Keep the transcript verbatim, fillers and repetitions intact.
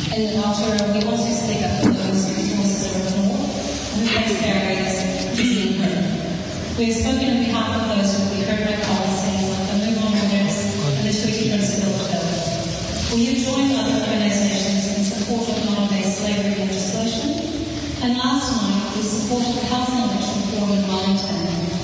In Aotearoa, we also speak up for those whose voices are ignored and who face barriers to being heard. We have spoken on behalf of those who will be heard by policies like the Move On Orders and the Treaty Principle Bill. Will you join other organisations in support of modern-day slavery legislation? And last night, we supported the housing election reform in Wellington,